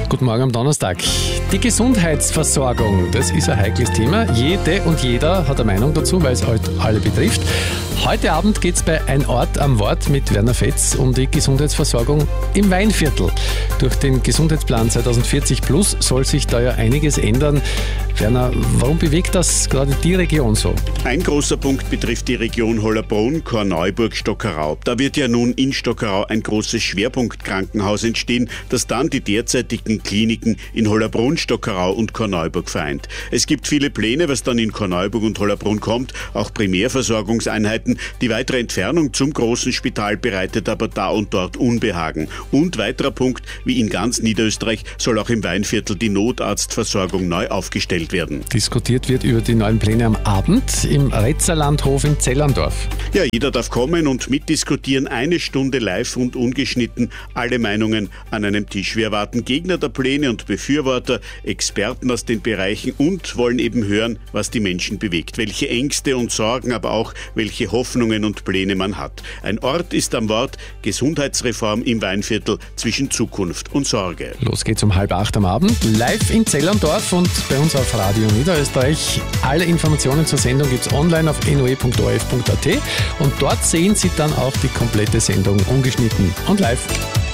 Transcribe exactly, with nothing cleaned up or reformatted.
Guten Morgen am Donnerstag. Die Gesundheitsversorgung, das ist ein heikles Thema. Jede und jeder hat eine Meinung dazu, weil es halt alle betrifft. Heute Abend geht es bei Ein Ort am Wort mit Werner Fetz um die Gesundheitsversorgung im Weinviertel. Durch den Gesundheitsplan zwanzig vierzig plus soll sich da ja einiges ändern. Werner, warum bewegt das gerade die Region so? Ein großer Punkt betrifft die Region Hollabrunn, Korneuburg, Stockerau. Da wird ja nun in Stockerau ein großes Schwerpunktkrankenhaus entstehen, das dann die derzeitigen Kliniken in Hollabrunn, Stockerau und Korneuburg vereint. Es gibt viele Pläne, was dann in Korneuburg und Hollabrunn kommt, auch Primärversorgungseinheiten. Die weitere Entfernung zum großen Spital bereitet aber da und dort Unbehagen. Und weiterer Punkt, wie in ganz Niederösterreich soll auch im Weinviertel die Notarztversorgung neu aufgestellt werden. Diskutiert wird über die neuen Pläne am Abend im Retzerlandhof in Zellerndorf. Ja, jeder darf kommen und mitdiskutieren. Eine Stunde live und ungeschnitten. Alle Meinungen an einem Tisch. Wir erwarten Gegner der Pläne und Befürworter, Experten aus den Bereichen und wollen eben hören, was die Menschen bewegt. Welche Ängste und Sorgen, aber auch welche Hoffnungen und Pläne man hat. Ein Ort ist am Wort. Gesundheitsreform im Weinviertel zwischen Zukunft und Sorge. Los geht's um halb acht am Abend. Live in Zellerndorf und bei uns auf Radio Niederösterreich. Alle Informationen zur Sendung gibt's online auf n o e punkt o r f punkt a t und dort sehen Sie dann auch die komplette Sendung ungeschnitten und live.